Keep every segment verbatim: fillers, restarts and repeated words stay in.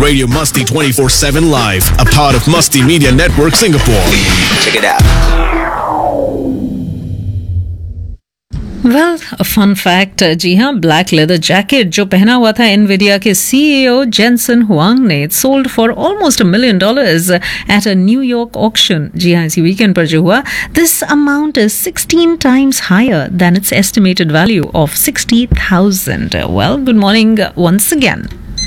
Radio Musty twenty-four seven Live, a part of Musty Media Network Singapore. Check it out. Well fun fact, जी हाँ, black leather jacket जो पहना हुआ था Nvidia के CEO Jensen Huang ने, sold for almost a million dollars at a New York auction. जी हाँ, इसी weekend पर जो हुआ. This amount is sixteen times higher than it's estimated value of sixty thousand. Well, good morning once again.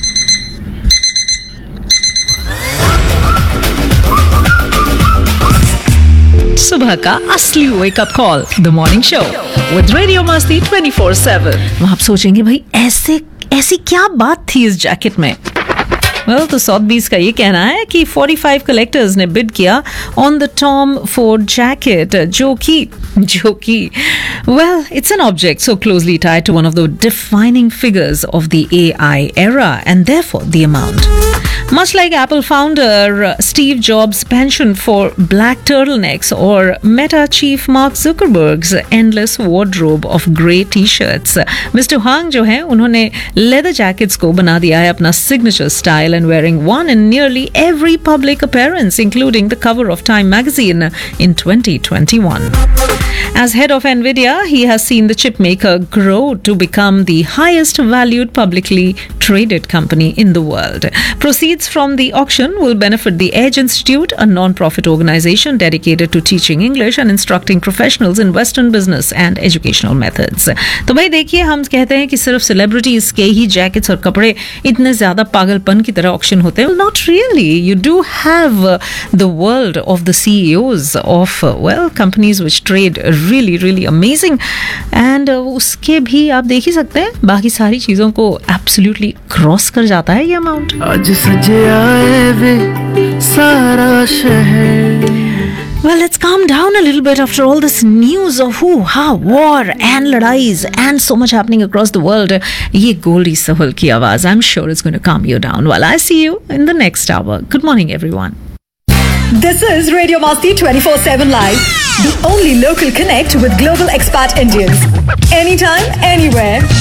सुबह का असली wake up call, the morning show with radio मस्ती twenty four seven. आप सोचेंगे भाई ऐसे ऐसी क्या बात थी इस जैकेट में. वेल, तो सॉथबीज का ये कहना है कि पैंतालीस कलेक्टर्स ने बिड किया on the Tom Ford jacket, जो कि जो कि well it's an object so closely tied to one of the defining figures of the AI era and therefore the amount. Much like Apple founder Steve Jobs' penchant for black turtlenecks or Meta chief Mark Zuckerberg's endless wardrobe of grey t-shirts, Mister Huang जो है उन्होंने leather jackets को बना दिया है अपना signature style and wearing one in nearly every public appearance, including the cover of Time magazine in twenty twenty-one. As head of NVIDIA, he has seen the chipmaker grow to become the highest valued publicly traded company in the world. Proceeds from the auction will benefit the Edge Institute, a non-profit organization dedicated to teaching English and instructing professionals in Western business and educational methods. तो भाई देखिए, हम कहते हैं कि सिर्फ celebrities के ही jackets और कपड़े इतने ज्यादा पागलपन की तरह ऑक्शन होते हैं. Well, not really. You do have uh, the world of the C E Os of uh, well companies which trade really really amazing, and uh, उसके भी आप देख ही सकते हैं बाकी सारी चीजों को absolutely क्रॉस कर जाता है ये अमाउंट. आज सजे आए वे सारा शहर. Well, let's calm down a little bit after all this news of who, ha, war and ladais and so much happening across the world. Ye Goldie Sahul ki awaaz, I'm sure it's going to calm you down. Well, I see you in the next hour. Good morning, everyone. This is Radio Masti twenty-four seven Live, the only local connect with global expat Indians. Anytime, anywhere.